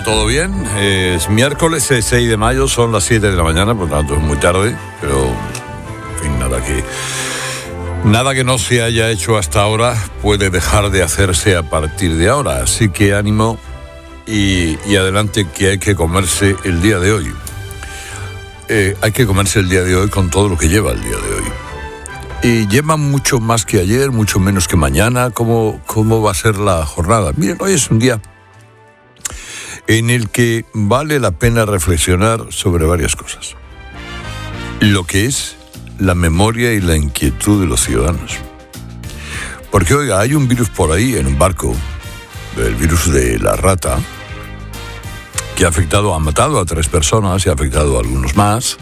¿todo bien? Es miércoles 6 de mayo, son las 7 de la mañana, por lo tanto es muy tarde, pero en fin, nada que no se haya hecho hasta ahora puede dejar de hacerse a partir de ahora, así que ánimo y adelante, que hay que comerse el día de hoy. Hay que comerse el día de hoy con todo lo que lleva el día de hoy. Y lleva mucho más que ayer, mucho menos que mañana. ¿Cómo va a ser la jornada? Miren, hoy es un día en el que vale la pena reflexionar sobre varias cosas. Lo que es la memoria y la inquietud de los ciudadanos. Porque, oiga, hay un virus por ahí en un barco, el virus de la rata, que ha matado a 3 personas y ha afectado a algunos más.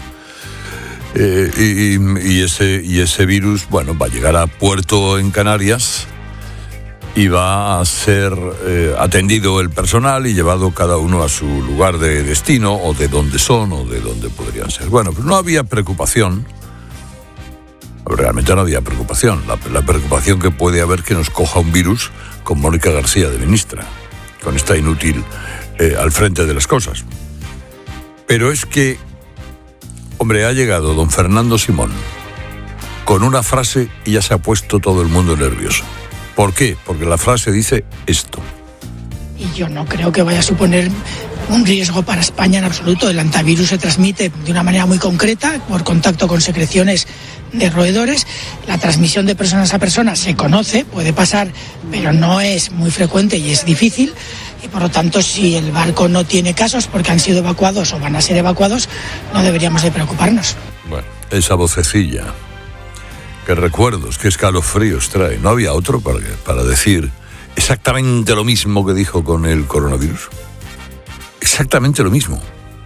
Y ese virus, bueno, va a llegar a puerto en Canarias y va a ser atendido el personal y llevado cada uno a su lugar de destino, o de donde son, o de donde podrían ser. Bueno, pues no había preocupación. Realmente no había preocupación. La preocupación que puede haber que nos coja un virus con Mónica García de ministra, con esta inútil al frente de las cosas. Pero es que, hombre, ha llegado don Fernando Simón con una frase y ya se ha puesto todo el mundo nervioso. ¿Por qué? Porque la frase dice esto. Y yo no creo que vaya a suponer un riesgo para España en absoluto. El antivirus se transmite de una manera muy concreta, por contacto con secreciones de roedores. La transmisión de personas a personas se conoce, puede pasar, pero no es muy frecuente y es difícil. Y por lo tanto, si el barco no tiene casos porque han sido evacuados o van a ser evacuados, no deberíamos de preocuparnos. Bueno, esa vocecilla, qué recuerdos, qué escalofríos trae. ¿No había otro para decir exactamente lo mismo que dijo con el coronavirus? Exactamente lo mismo.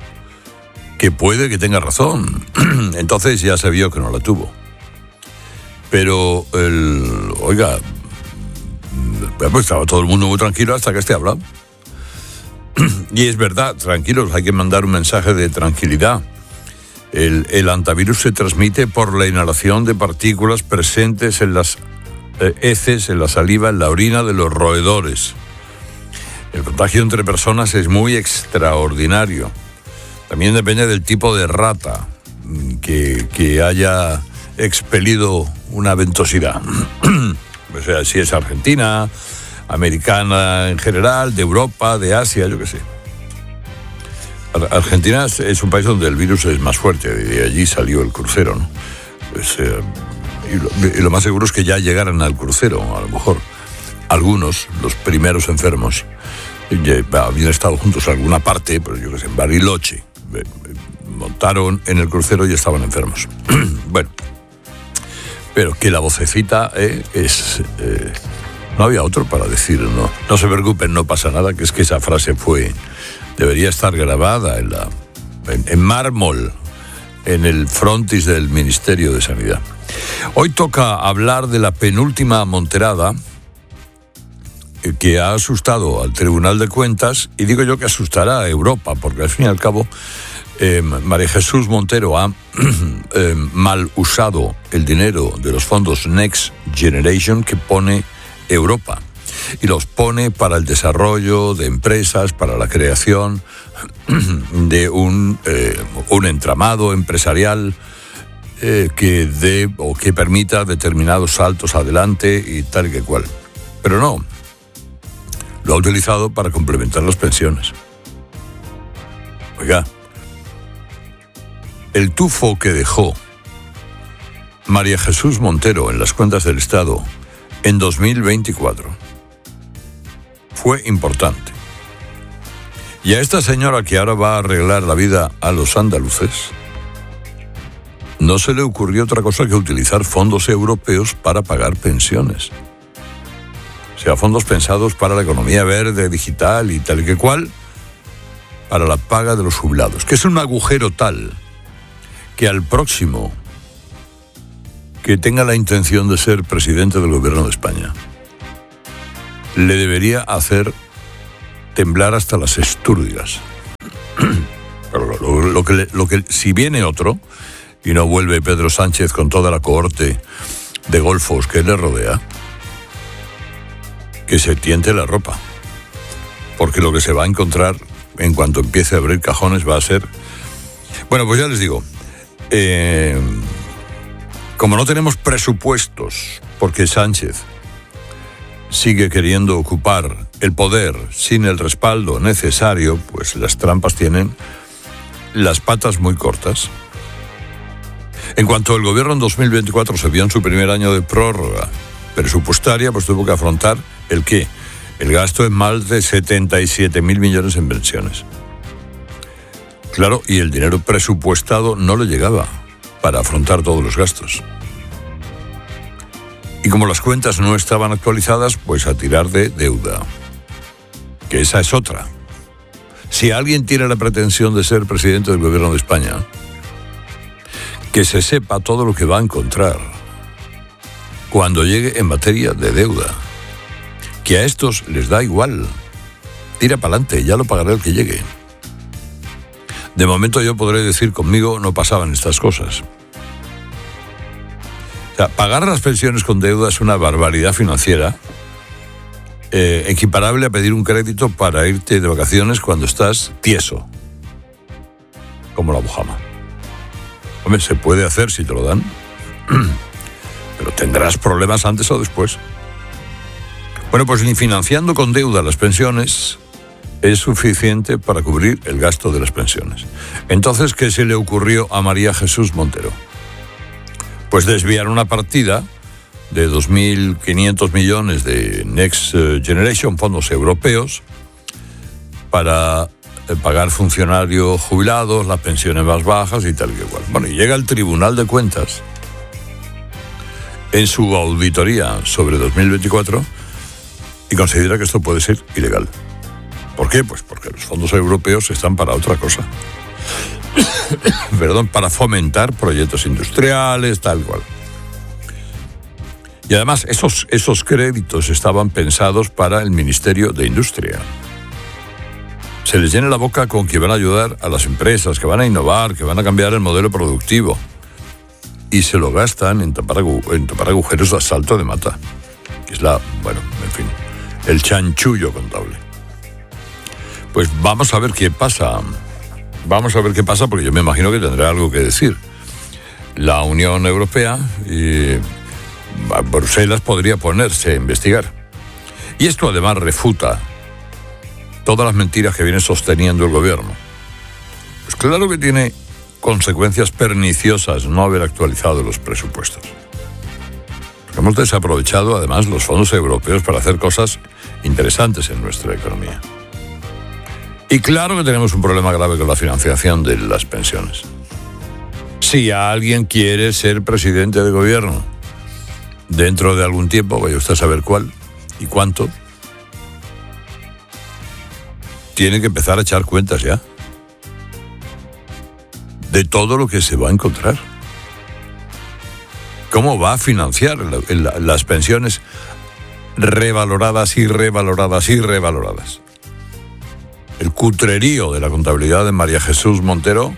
Que puede que tenga razón. Entonces ya se vio que no la tuvo. Pero oiga, pues estaba todo el mundo muy tranquilo hasta que hablado. Y es verdad, tranquilos, hay que mandar un mensaje de tranquilidad. El antivirus se transmite por la inhalación de partículas presentes en las heces, en la saliva, en la orina de los roedores. El contagio entre personas es muy extraordinario. También depende del tipo de rata que haya expelido una ventosidad. O sea, si es argentina, americana en general, de Europa, de Asia, yo qué sé. Argentina es un país donde el virus es más fuerte, y de allí salió el crucero, ¿no? Y lo más seguro es que ya llegaran al crucero, a lo mejor algunos, los primeros enfermos, habían estado juntos en alguna parte, pero yo qué sé, en Bariloche, montaron en el crucero y estaban enfermos. Bueno, pero que la vocecita no había otro para decir, no se preocupen, no pasa nada, que es que esa frase debería estar grabada en mármol en el frontis del Ministerio de Sanidad. Hoy toca hablar de la penúltima monterada que ha asustado al Tribunal de Cuentas, y digo yo que asustará a Europa, porque al fin y al cabo María Jesús Montero ha mal usado el dinero de los fondos Next Generation que pone Europa, y los pone para el desarrollo de empresas, para la creación de un entramado empresarial que dé o que permita determinados saltos adelante y tal y que cual. Pero no, lo ha utilizado para complementar las pensiones. Oiga, el tufo que dejó María Jesús Montero en las cuentas del Estado en 2024 fue importante. Y a esta señora, que ahora va a arreglar la vida a los andaluces, no se le ocurrió otra cosa que utilizar fondos europeos para pagar pensiones. O sea, fondos pensados para la economía verde, digital y tal y que cual, para la paga de los jubilados, que es un agujero tal que al próximo que tenga la intención de ser presidente del gobierno de España le debería hacer temblar hasta las estúrdigas. Pero lo que si viene otro y no vuelve Pedro Sánchez con toda la cohorte de golfos que le rodea, que se tiente la ropa, porque lo que se va a encontrar en cuanto empiece a abrir cajones va a ser... Bueno, pues ya les digo, como no tenemos presupuestos, porque Sánchez sigue queriendo ocupar el poder sin el respaldo necesario, pues las trampas tienen las patas muy cortas. En cuanto el gobierno en 2024 se vio en su primer año de prórroga presupuestaria, pues tuvo que afrontar ¿el qué? El gasto en más de 77.000 millones en pensiones. Claro, y el dinero presupuestado no le llegaba para afrontar todos los gastos. Y como las cuentas no estaban actualizadas, pues a tirar de deuda. Que esa es otra. Si alguien tiene la pretensión de ser presidente del gobierno de España, que se sepa todo lo que va a encontrar cuando llegue en materia de deuda. Que a estos les da igual. Tira para adelante, ya lo pagará el que llegue. De momento yo podré decir, conmigo no pasaban estas cosas. O sea, pagar las pensiones con deuda es una barbaridad financiera, equiparable a pedir un crédito para irte de vacaciones cuando estás tieso, como la Mojama. Hombre, se puede hacer si te lo dan, pero tendrás problemas antes o después. Bueno, pues ni financiando con deuda las pensiones es suficiente para cubrir el gasto de las pensiones. Entonces, ¿qué se le ocurrió a María Jesús Montero? Pues desviar una partida de 2.500 millones de Next Generation, fondos europeos, para pagar funcionarios jubilados, las pensiones más bajas y tal y igual. Bueno, y llega el Tribunal de Cuentas en su auditoría sobre 2024 y considera que esto puede ser ilegal. ¿Por qué? Pues porque los fondos europeos están para otra cosa. Perdón, para fomentar proyectos industriales, tal cual. Y además, esos créditos estaban pensados para el Ministerio de Industria. Se les llena la boca con que van a ayudar a las empresas, que van a innovar, que van a cambiar el modelo productivo. Y se lo gastan en tapar agujeros de asfalto de mata. Que es el chanchullo contable. Pues vamos a ver qué pasa. Vamos a ver qué pasa, porque yo me imagino que tendrá algo que decir. La Unión Europea y Bruselas podría ponerse a investigar. Y esto además refuta todas las mentiras que viene sosteniendo el gobierno. Pues claro que tiene consecuencias perniciosas no haber actualizado los presupuestos. Porque hemos desaprovechado además los fondos europeos para hacer cosas interesantes en nuestra economía. Y claro que tenemos un problema grave con la financiación de las pensiones. Si alguien quiere ser presidente de gobierno dentro de algún tiempo, vaya usted a saber cuál y cuánto, tiene que empezar a echar cuentas ya de todo lo que se va a encontrar. ¿Cómo va a financiar las pensiones revaloradas y revaloradas y revaloradas? El cutrerío de la contabilidad de María Jesús Montero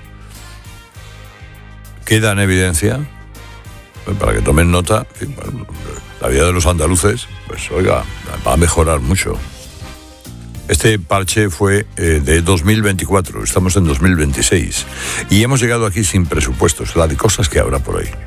queda en evidencia, para que tomen nota. La vida de los andaluces, pues oiga, va a mejorar mucho. Este parche fue de 2024, estamos en 2026 y hemos llegado aquí sin presupuestos, la de cosas que habrá por ahí.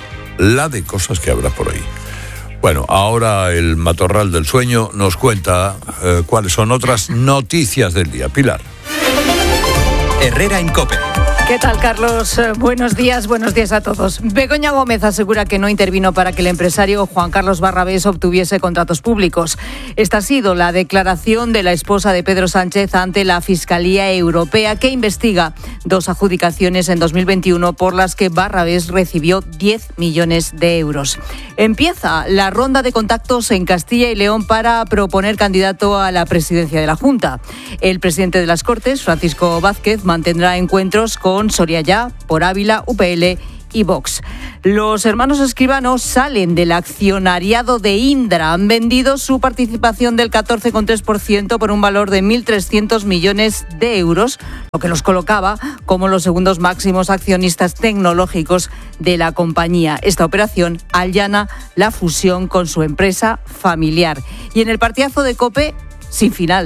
Bueno, ahora el matorral del sueño nos cuenta cuáles son otras noticias del día. Pilar. Herrera en COPE. ¿Qué tal, Carlos? Buenos días a todos. Begoña Gómez asegura que no intervino para que el empresario Juan Carlos Barrabés obtuviese contratos públicos. Esta ha sido la declaración de la esposa de Pedro Sánchez ante la Fiscalía Europea, que investiga 2 adjudicaciones en 2021 por las que Barrabés recibió 10 millones de euros. Empieza la ronda de contactos en Castilla y León para proponer candidato a la presidencia de la Junta. El presidente de las Cortes, Francisco Vázquez, mantendrá encuentros con Soria Ya, por Ávila, UPL y Vox. Los hermanos Escribano salen del accionariado de Indra. Han vendido su participación del 14,3% por un valor de 1.300 millones de euros, lo que los colocaba como los segundos máximos accionistas tecnológicos de la compañía. Esta operación allana la fusión con su empresa familiar. Y en el partidazo de COPE, sin final.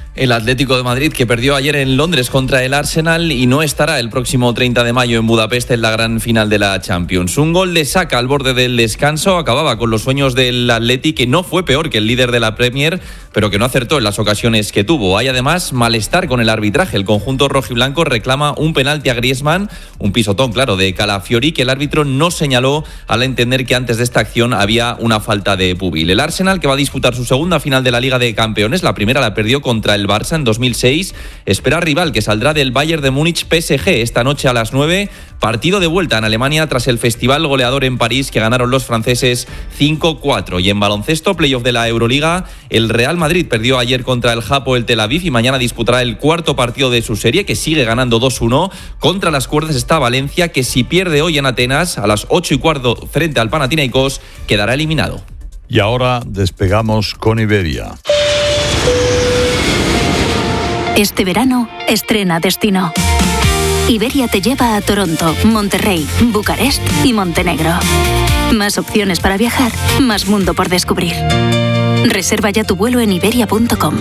El Atlético de Madrid, que perdió ayer en Londres contra el Arsenal y no estará el próximo 30 de mayo en Budapest en la gran final de la Champions. Un gol de Saka al borde del descanso acababa con los sueños del Atleti, que no fue peor que el líder de la Premier, pero que no acertó en las ocasiones que tuvo. Hay además malestar con el arbitraje. El conjunto rojiblanco reclama un penalti a Griezmann, un pisotón, claro, de Calafiori, que el árbitro no señaló al entender que antes de esta acción había una falta de púbil. El Arsenal, que va a disputar su segunda final de la Liga de Campeones, la primera la perdió contra el Barça en 2006, espera rival que saldrá del Bayern de Múnich PSG esta noche a las 9, partido de vuelta en Alemania tras el festival goleador en París que ganaron los franceses 5-4. Y en baloncesto, playoff de la Euroliga, el Real Madrid perdió ayer contra el Hapoel Tel Aviv y mañana disputará el cuarto partido de su serie, que sigue ganando 2-1. Contra las cuerdas está Valencia, que si pierde hoy en Atenas a las 8:15 frente al Panathinaikos, quedará eliminado. Y ahora despegamos con Iberia. Este verano, estrena destino. Iberia te lleva a Toronto, Monterrey, Bucarest y Montenegro. Más opciones para viajar, más mundo por descubrir. Reserva ya tu vuelo en iberia.com.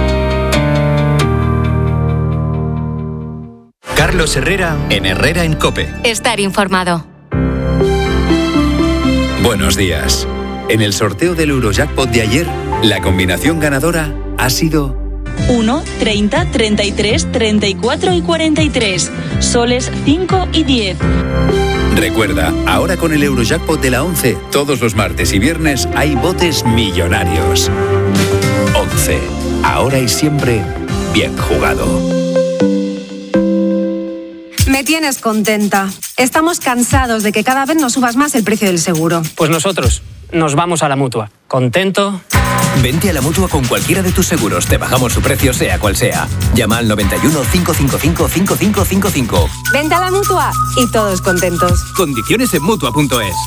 Carlos Herrera en Herrera en COPE. Estar informado. Buenos días. En el sorteo del Eurojackpot de ayer, la combinación ganadora ha sido 1, 30, 33, 34 y 43. Soles 5 y 10. Recuerda, ahora con el Eurojackpot de la 11, todos los martes y viernes hay botes millonarios. 11. Ahora y siempre, bien jugado. Me tienes contenta. Estamos cansados de que cada vez nos subas más el precio del seguro. Pues nosotros nos vamos a la Mutua. ¿Contento? Vente a la Mutua con cualquiera de tus seguros. Te bajamos su precio, sea cual sea. Llama al 91 555 5555. Vente a la Mutua y todos contentos. Condiciones en Mutua.es.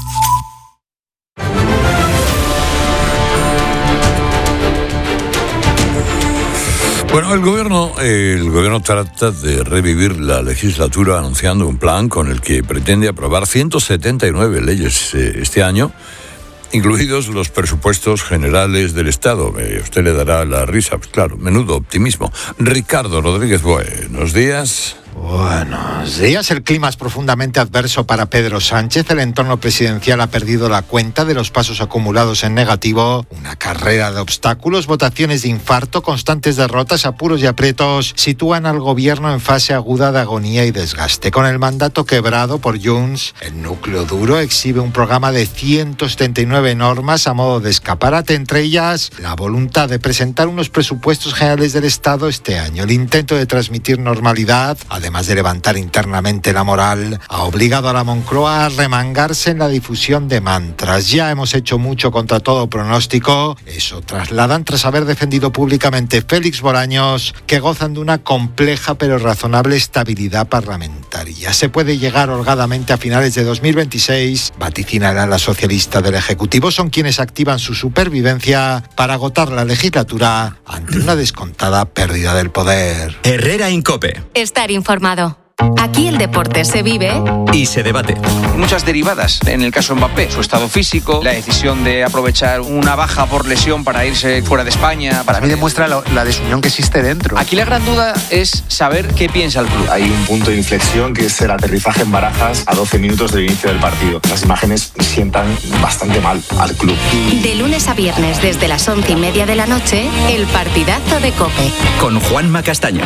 Bueno, el gobierno trata de revivir la legislatura anunciando un plan con el que pretende aprobar 179 leyes este año, incluidos los presupuestos generales del Estado. Usted le dará la risa, pues claro, menudo optimismo. Ricardo Rodríguez, buenos días. Buenos días. El clima es profundamente adverso para Pedro Sánchez. El entorno presidencial ha perdido la cuenta de los pasos acumulados en negativo. Una carrera de obstáculos, votaciones de infarto, constantes derrotas, apuros y aprietos sitúan al gobierno en fase aguda de agonía y desgaste. Con el mandato quebrado por Junts, el núcleo duro exhibe un programa de 179 normas a modo de escaparate, entre ellas la voluntad de presentar unos presupuestos generales del Estado este año. El intento de transmitir normalidad, además de levantar internamente la moral, ha obligado a la Moncloa a remangarse en la difusión de mantras. Ya hemos hecho mucho contra todo pronóstico. Eso trasladan tras haber defendido públicamente Félix Bolaños, que gozan de una compleja pero razonable estabilidad parlamentaria. Se puede llegar holgadamente a finales de 2026, vaticina el ala socialista del Ejecutivo. Son quienes activan su supervivencia para agotar la legislatura ante una descontada pérdida del poder. Herrera en COPE. Estar informado. Aquí el deporte se vive y se debate. Muchas derivadas. En el caso Mbappé, su estado físico, la decisión de aprovechar una baja por lesión para irse fuera de España. Para mí demuestra la desunión que existe dentro. Aquí la gran duda es saber qué piensa el club. Hay un punto de inflexión que es el aterrizaje en Barajas a 12 minutos del inicio del partido. Las imágenes sientan bastante mal al club. De lunes a viernes desde las 11:30 de la noche, el partidazo de COPE. Con Juanma Castaño.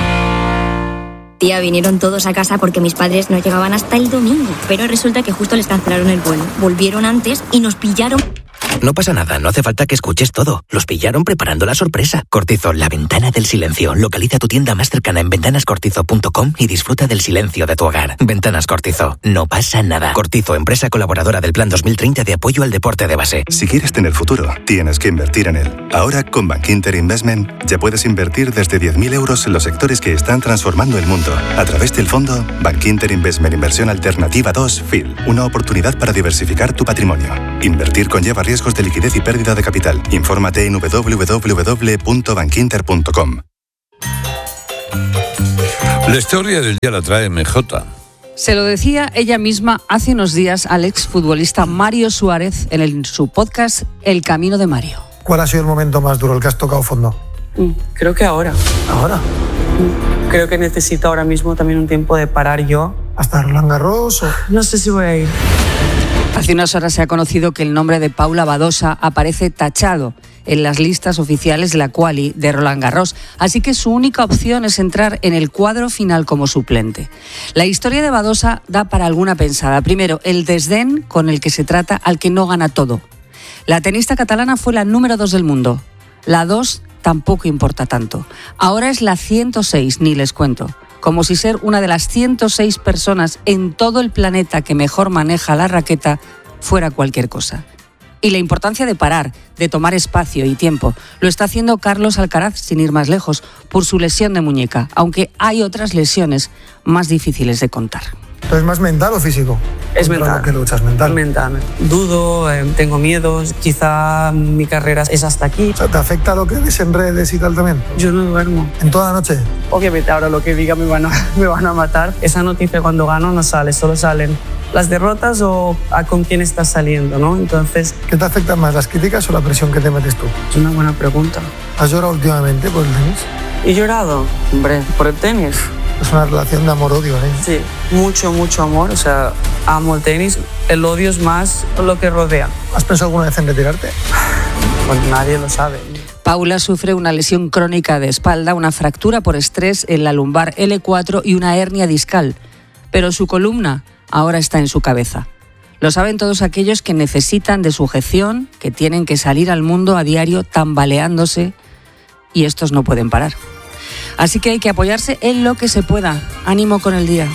Tía, vinieron todos a casa porque mis padres no llegaban hasta el domingo, pero resulta que justo les cancelaron el vuelo. Volvieron antes y nos pillaron. No pasa nada, no hace falta que escuches todo. Los pillaron preparando la sorpresa. Cortizo, la ventana del silencio. Localiza tu tienda más cercana en ventanascortizo.com y disfruta del silencio de tu hogar. Ventanas Cortizo, no pasa nada. Cortizo, empresa colaboradora del Plan 2030 de apoyo al deporte de base. Si quieres tener futuro, tienes que invertir en él. Ahora, con Bankinter Investment, ya puedes invertir desde 10.000 euros en los sectores que están transformando el mundo. A través del fondo Bankinter Investment Inversión Alternativa 2 FIL. Una oportunidad para diversificar tu patrimonio. Invertir conlleva riesgos de liquidez y pérdida de capital. Infórmate en www.bankinter.com. La historia del día la trae MJ. Se lo decía ella misma hace unos días al exfutbolista Mario Suárez en su podcast El Camino de Mario. ¿Cuál ha sido el momento más duro, el que has tocado fondo? Creo que ahora. ¿Ahora? Creo que necesito ahora mismo también un tiempo de parar yo. ¿Hasta Roland Garros o...? No sé si voy a ir. Hace unas horas se ha conocido que el nombre de Paula Badosa aparece tachado en las listas oficiales de la quali de Roland Garros, así que su única opción es entrar en el cuadro final como suplente. La historia de Badosa da para alguna pensada. Primero, el desdén con el que se trata al que no gana todo. La tenista catalana fue la número 2 del mundo. La 2 tampoco importa tanto. Ahora es la 106, ni les cuento. Como si ser una de las 106 personas en todo el planeta que mejor maneja la raqueta fuera cualquier cosa. Y la importancia de parar, de tomar espacio y tiempo, lo está haciendo Carlos Alcaraz, sin ir más lejos, por su lesión de muñeca, aunque hay otras lesiones más difíciles de contar. ¿Es más mental o físico? Es mental. ¿Contra lo que luchas? Mental. Mental. Dudo, tengo miedos, quizá mi carrera es hasta aquí. O sea, ¿te afecta lo que ves en redes y tal también? Yo no duermo. ¿En toda la noche? Obviamente ahora lo que diga me van a matar. Esa noticia cuando gano no sale, solo salen las derrotas o a con quién estás saliendo, ¿no? Entonces... ¿Qué te afectan más, las críticas o la presión que te metes tú? Es una buena pregunta. ¿Has llorado últimamente por el tenis? ¿He llorado? Hombre, por el tenis. Es una relación de amor-odio, ¿eh? Sí, mucho, mucho amor. O sea, amo el tenis. El odio es más lo que rodea. ¿Has pensado alguna vez en retirarte? Pues nadie lo sabe. Paula sufre una lesión crónica de espalda, una fractura por estrés en la lumbar L4 y una hernia discal. Pero su columna ahora está en su cabeza. Lo saben todos aquellos que necesitan de sujeción, que tienen que salir al mundo a diario tambaleándose, y estos no pueden parar. Así que hay que apoyarse en lo que se pueda. Ánimo con el día.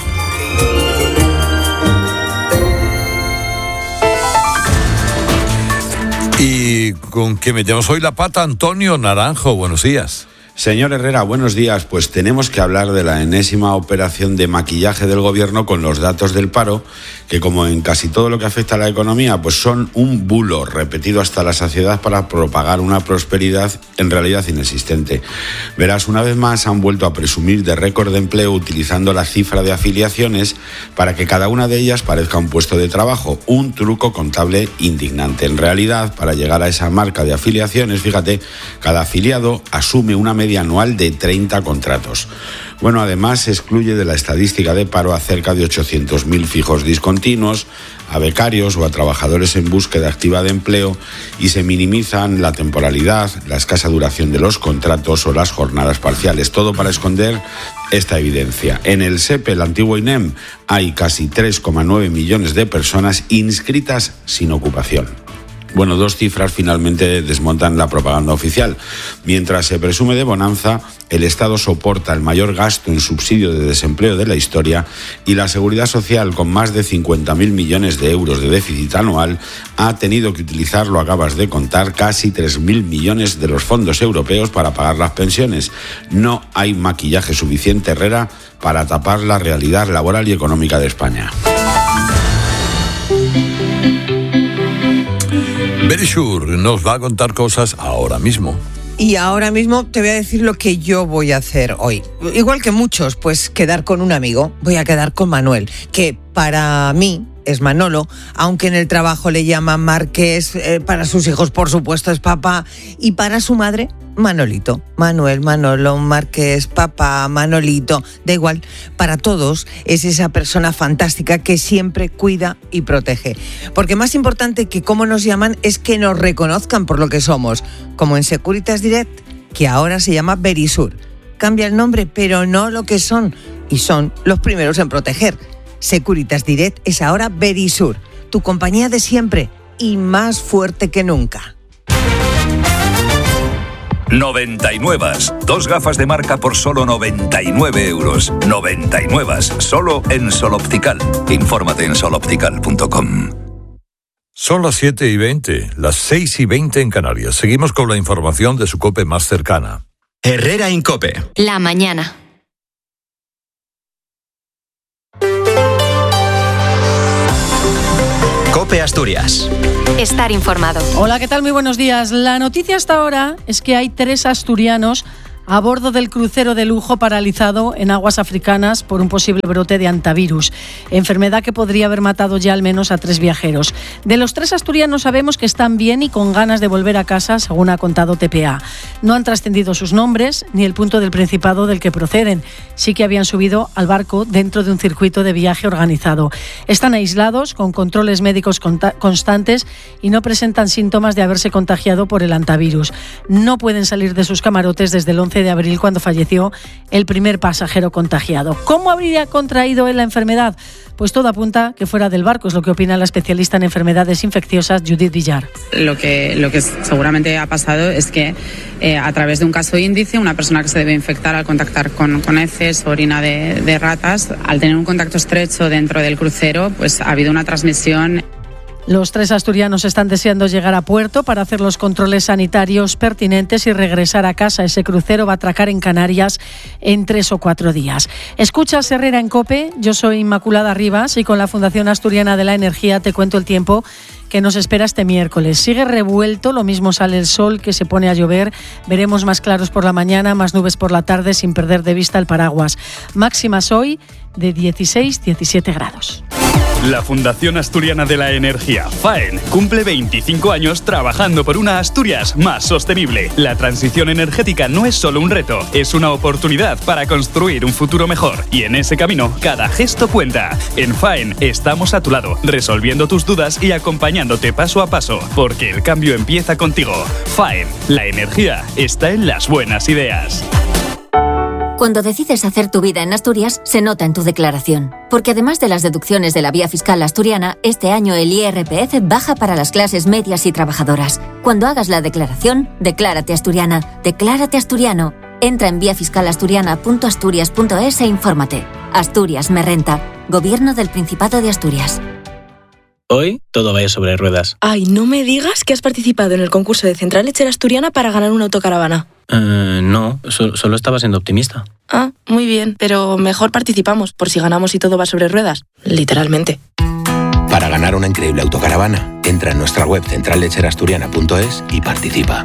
¿Y con qué metemos hoy la pata? Antonio Naranjo, buenos días. Señor Herrera, buenos días. Pues tenemos que hablar de la enésima operación de maquillaje del gobierno con los datos del paro, que como en casi todo lo que afecta a la economía, pues son un bulo repetido hasta la saciedad para propagar una prosperidad en realidad inexistente. Verás, una vez más han vuelto a presumir de récord de empleo utilizando la cifra de afiliaciones para que cada una de ellas parezca un puesto de trabajo, un truco contable indignante. En realidad, para llegar a esa marca de afiliaciones, fíjate, cada afiliado asume una media anual de 30 contratos. Bueno, además se excluye de la estadística de paro a cerca de 800.000 fijos discontinuos, a becarios o a trabajadores en búsqueda activa de empleo, y se minimizan la temporalidad, la escasa duración de los contratos o las jornadas parciales, todo para esconder esta evidencia. En el SEPE, el antiguo INEM, hay casi 3,9 millones de personas inscritas sin ocupación. Bueno, dos cifras finalmente desmontan la propaganda oficial. Mientras se presume de bonanza, el Estado soporta el mayor gasto en subsidio de desempleo de la historia y la Seguridad Social, con más de 50.000 millones de euros de déficit anual, ha tenido que utilizar, lo acabas de contar, casi 3.000 millones de los fondos europeos para pagar las pensiones. No hay maquillaje suficiente, Herrera, para tapar la realidad laboral y económica de España. Verisur nos va a contar cosas ahora mismo. Y ahora mismo te voy a decir lo que yo voy a hacer hoy. Igual que muchos, pues quedar con un amigo. Voy a quedar con Manuel, que para mí es Manolo, aunque en el trabajo le llaman Marqués, para sus hijos por supuesto es papá, y para su madre Manolito. Manuel, Manolo, Marqués, papá, Manolito, da igual. Para todos es esa persona fantástica que siempre cuida y protege. Porque más importante que cómo nos llaman es que nos reconozcan por lo que somos, como en Securitas Direct, que ahora se llama Verisur. Cambia el nombre, pero no lo que son, y son los primeros en proteger. Securitas Direct es ahora Verisur, tu compañía de siempre y más fuerte que nunca. 99. Dos gafas de marca por solo 99 euros. 99. Solo en Sol Optical. Infórmate en soloptical.com. Son las 7:20, las 6:20 en Canarias. Seguimos con la información de su COPE más cercana. Herrera en COPE. La mañana. COPE Asturias. Estar informado. Hola, ¿qué tal? Muy buenos días. La noticia hasta ahora es que hay 3 asturianos a bordo del crucero de lujo paralizado en aguas africanas por un posible brote de hantavirus, enfermedad que podría haber matado ya al menos a 3 viajeros. De los 3 asturianos sabemos que están bien y con ganas de volver a casa, según ha contado TPA. No han trascendido sus nombres ni el punto del Principado del que proceden. Sí que habían subido al barco dentro de un circuito de viaje organizado. Están aislados, con controles médicos constantes y no presentan síntomas de haberse contagiado por el hantavirus. No pueden salir de sus camarotes desde el 11 de abril, cuando falleció el primer pasajero contagiado. ¿Cómo habría contraído él la enfermedad? Pues todo apunta que fuera del barco, es lo que opina la especialista en enfermedades infecciosas Judith Villar. Lo que seguramente ha pasado es que a través de un caso índice, una persona que se debe infectar al contactar con heces o orina de ratas, al tener un contacto estrecho dentro del crucero, pues ha habido una transmisión. Los 3 asturianos están deseando llegar a puerto para hacer los controles sanitarios pertinentes y regresar a casa. Ese crucero va a atracar en Canarias en 3 o 4 días. Escuchas Herrera en COPE, yo soy Inmaculada Rivas y con la Fundación Asturiana de la Energía te cuento el tiempo que nos espera este miércoles. Sigue revuelto, lo mismo sale el sol que se pone a llover, veremos más claros por la mañana, más nubes por la tarde sin perder de vista el paraguas. Máximas hoy de 16-17 grados. La Fundación Asturiana de la Energía, FAEN, cumple 25 años trabajando por una Asturias más sostenible. La transición energética no es solo un reto, es una oportunidad para construir un futuro mejor. Y en ese camino, cada gesto cuenta. En FAEN estamos a tu lado, resolviendo tus dudas y acompañándote paso a paso, porque el cambio empieza contigo. FAEN, la energía está en las buenas ideas. Cuando decides hacer tu vida en Asturias, se nota en tu declaración. Porque además de las deducciones de la Vía Fiscal Asturiana, este año el IRPF baja para las clases medias y trabajadoras. Cuando hagas la declaración, declárate asturiana, declárate asturiano. Entra en viafiscalasturiana.asturias.es e infórmate. Asturias me renta. Gobierno del Principado de Asturias. Hoy todo va a ir sobre ruedas. Ay, no me digas que has participado en el concurso de Central Lechera Asturiana para ganar una autocaravana. No, solo estaba siendo optimista. Ah, muy bien, pero mejor participamos, por si ganamos y todo va sobre ruedas. Literalmente. Para ganar una increíble autocaravana, entra en nuestra web centrallecherasturiana.es y participa.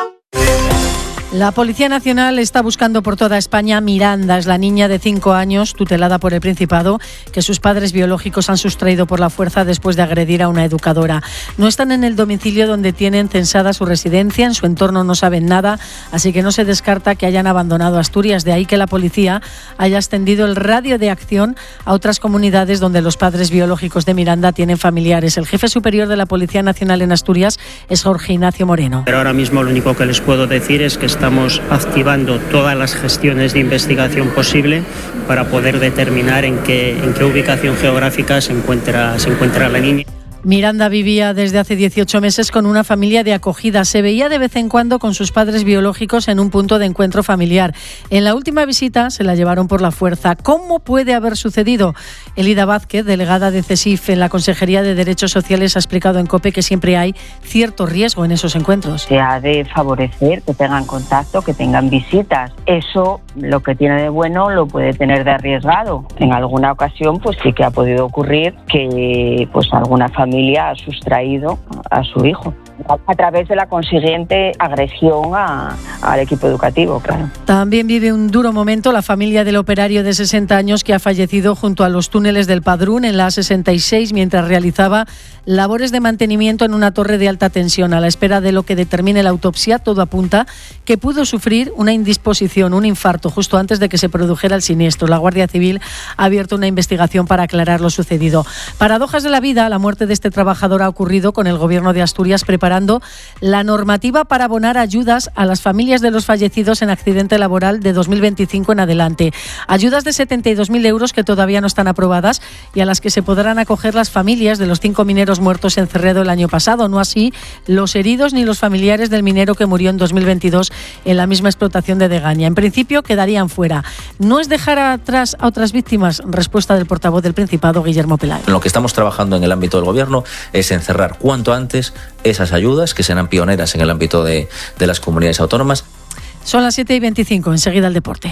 La Policía Nacional está buscando por toda España a Miranda, es la niña de 5 años, tutelada por el Principado, que sus padres biológicos han sustraído por la fuerza después de agredir a una educadora. No están en el domicilio donde tienen censada su residencia, en su entorno no saben nada, así que no se descarta que hayan abandonado Asturias. De ahí que la policía haya extendido el radio de acción a otras comunidades donde los padres biológicos de Miranda tienen familiares. El jefe superior de la Policía Nacional en Asturias es Jorge Ignacio Moreno. Pero ahora mismo lo único que les puedo decir es que estamos activando todas las gestiones de investigación posible para poder determinar en qué ubicación geográfica se encuentra la niña. Miranda vivía desde hace 18 meses con una familia de acogida. Se veía de vez en cuando con sus padres biológicos en un punto de encuentro familiar. En la última visita se la llevaron por la fuerza. ¿Cómo puede haber sucedido? Elida Vázquez, delegada de CESIF en la Consejería de Derechos Sociales, ha explicado en COPE que siempre hay cierto riesgo en esos encuentros. Se ha de favorecer que tengan contacto, que tengan visitas. Eso, lo que tiene de bueno, lo puede tener de arriesgado. En alguna ocasión, pues sí que ha podido ocurrir que pues alguna familia ha sustraído a su hijo a través de la consiguiente agresión al equipo educativo, claro. También vive un duro momento la familia del operario de 60 años que ha fallecido junto a los túneles del Padrún en la A66 mientras realizaba labores de mantenimiento en una torre de alta tensión. A la espera de lo que determine la autopsia, todo apunta que pudo sufrir una indisposición, un infarto, justo antes de que se produjera el siniestro. La Guardia Civil ha abierto una investigación para aclarar lo sucedido. Paradojas de la vida, la muerte de este trabajador ha ocurrido con el Gobierno de Asturias preparando la normativa para abonar ayudas a las familias de los fallecidos en accidente laboral de 2025 en adelante. Ayudas de 72.000 euros que todavía no están aprobadas y a las que se podrán acoger las familias de los 5 mineros muertos en Cerredo el año pasado, no así los heridos ni los familiares del minero que murió en 2022 en la misma explotación de Degaña. En principio quedarían fuera. ¿No es dejar atrás a otras víctimas? Respuesta del portavoz del Principado, Guillermo Pelayo. Lo que estamos trabajando en el ámbito del Gobierno es encerrar cuanto antes esas ayudas que serán pioneras en el ámbito de las comunidades autónomas. Son las 7:25, enseguida el deporte.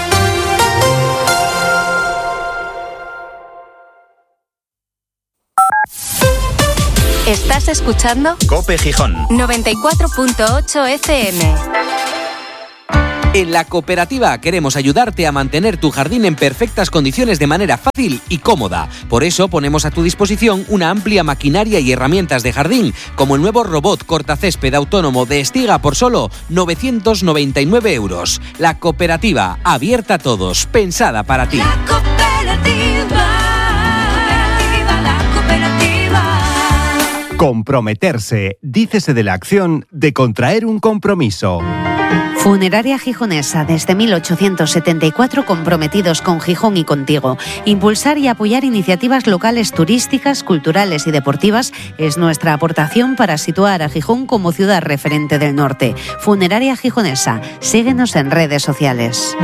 Estás escuchando COPE Gijón 94.8 FM. En la cooperativa queremos ayudarte a mantener tu jardín en perfectas condiciones de manera fácil y cómoda. Por eso ponemos a tu disposición una amplia maquinaria y herramientas de jardín, como el nuevo robot cortacésped autónomo de Estiga por solo 999 euros. La cooperativa, abierta a todos, pensada para ti. La cooperativa. Comprometerse, dícese de la acción de contraer un compromiso. Funeraria Gijonesa, desde 1874 comprometidos con Gijón y contigo. Impulsar y apoyar iniciativas locales turísticas, culturales y deportivas es nuestra aportación para situar a Gijón como ciudad referente del norte. Funeraria Gijonesa, síguenos en redes sociales.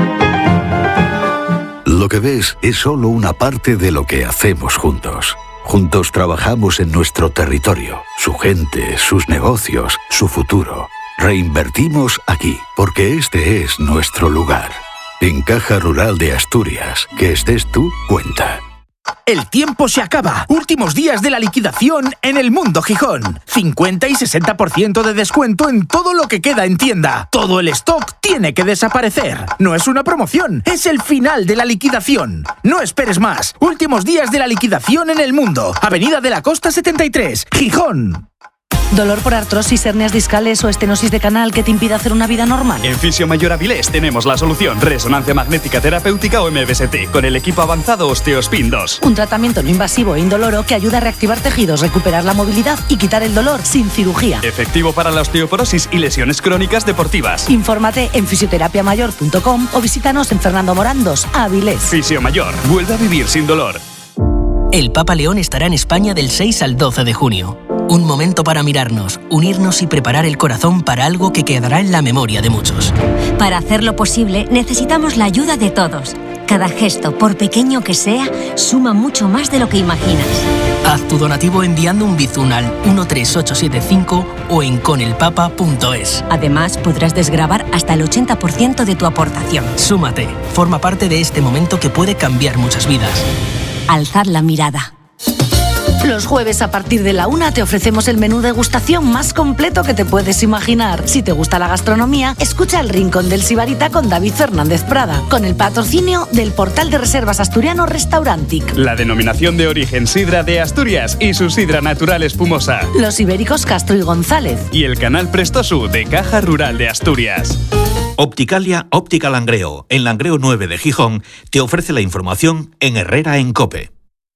Lo que ves es solo una parte de lo que hacemos juntos. Juntos trabajamos en nuestro territorio, su gente, sus negocios, su futuro. Reinvertimos aquí, porque este es nuestro lugar. En Caja Rural de Asturias, que estés tú, cuenta. El tiempo se acaba. Últimos días de la liquidación en El Mundo Gijón. 50 y 60% de descuento en todo lo que queda en tienda. Todo el stock tiene que desaparecer. No es una promoción, es el final de la liquidación. No esperes más. Últimos días de la liquidación en El Mundo. Avenida de la Costa 73, Gijón. ¿Dolor por artrosis, hernias discales o estenosis de canal que te impide hacer una vida normal? En Fisio Mayor Avilés tenemos la solución. Resonancia magnética terapéutica o MBST con el equipo avanzado Osteospin 2. Un tratamiento no invasivo e indoloro que ayuda a reactivar tejidos, recuperar la movilidad y quitar el dolor sin cirugía. Efectivo para la osteoporosis y lesiones crónicas deportivas. Infórmate en fisioterapiamayor.com o visítanos en Fernando Morán 2, Avilés. Fisio Mayor, vuelve a vivir sin dolor. El Papa León estará en España del 6 al 12 de junio. Un momento para mirarnos, unirnos y preparar el corazón para algo que quedará en la memoria de muchos. Para hacerlo posible, necesitamos la ayuda de todos. Cada gesto, por pequeño que sea, suma mucho más de lo que imaginas. Haz tu donativo enviando un bizum al 13875 o en conelpapa.es. Además, podrás desgravar hasta el 80% de tu aportación. Súmate, forma parte de este momento que puede cambiar muchas vidas. Alzad la mirada. Los jueves a partir de la 1 te ofrecemos el menú degustación más completo que te puedes imaginar. Si te gusta la gastronomía, escucha El Rincón del Sibarita con David Fernández Prada, con el patrocinio del portal de reservas asturiano Restaurantic. La denominación de origen Sidra de Asturias y su sidra natural espumosa. Los Ibéricos Castro y González. Y el canal Prestosu de Caja Rural de Asturias. Opticalia Óptica Langreo, en Langreo 9 de Gijón, te ofrece la información en Herrera en COPE.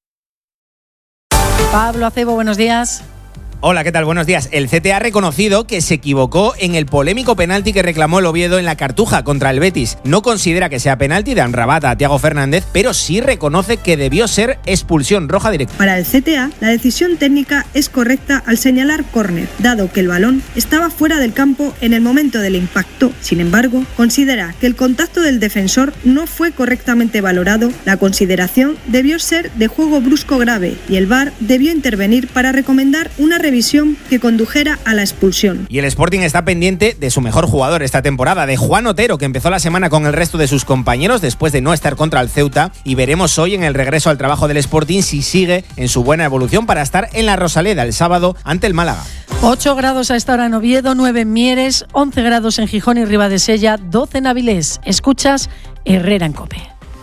Pablo Acebo, buenos días. Hola, ¿qué tal? Buenos días. El CTA ha reconocido que se equivocó en el polémico penalti que reclamó el Oviedo en la Cartuja contra el Betis. No considera que sea penalti de Amrabat a Thiago Fernández, pero sí reconoce que debió ser expulsión roja directa. Para el CTA, la decisión técnica es correcta al señalar córner, dado que el balón estaba fuera del campo en el momento del impacto. Sin embargo, considera que el contacto del defensor no fue correctamente valorado. La consideración debió ser de juego brusco grave y el VAR debió intervenir para recomendar una revisión que condujera a la expulsión. Y el Sporting está pendiente de su mejor jugador esta temporada, de Juan Otero, que empezó la semana con el resto de sus compañeros después de no estar contra el Ceuta, y veremos hoy en el regreso al trabajo del Sporting si sigue en su buena evolución para estar en la Rosaleda el sábado ante el Málaga. 8 grados a esta hora en Oviedo, 9 en Mieres, 11 grados en Gijón y Ribadesella, 12 en Avilés. Escuchas Herrera en COPE.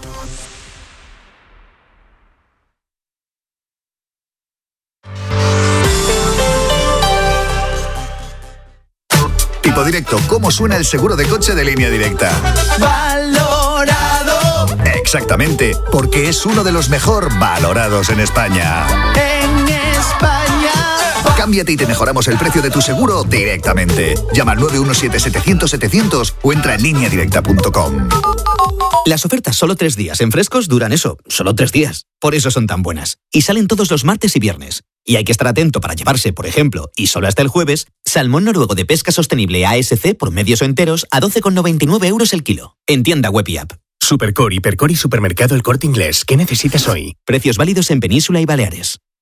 Tipo Directo, ¿cómo suena el seguro de coche de Línea Directa? ¡Valorado! Exactamente, porque es uno de los mejor valorados en España. ¡En España! Cámbiate y te mejoramos el precio de tu seguro directamente. Llama al 917-700-700 o entra en lineadirecta.com. Las ofertas solo 3 días en Frescos duran eso, solo 3 días. Por eso son tan buenas. Y salen todos los martes y viernes. Y hay que estar atento para llevarse, por ejemplo, y solo hasta el jueves, salmón noruego de pesca sostenible ASC por medios o enteros a 12,99 euros el kilo. En tienda web y app. Supercor, Hipercor y Supermercado El Corte Inglés. ¿Qué necesitas hoy? Precios válidos en Península y Baleares.